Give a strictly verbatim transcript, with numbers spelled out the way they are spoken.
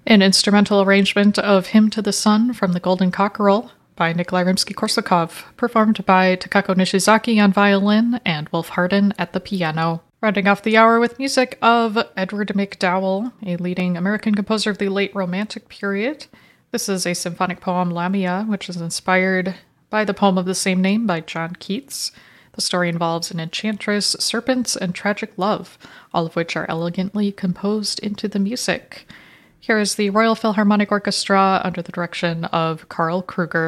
An instrumental arrangement of Hymn to the Sun from the Golden Cockerel by Nikolai Rimsky-Korsakov, performed by Takako Nishizaki on violin and Wolf Hardin at the piano. Rounding off the hour with music of Edward McDowell, a leading American composer of the late Romantic period. This is a symphonic poem, Lamia, which is inspired by the poem of the same name by John Keats. The story involves an enchantress, serpents, and tragic love, all of which are elegantly composed into the music. Here is the Royal Philharmonic Orchestra under the direction of Karl Kruger.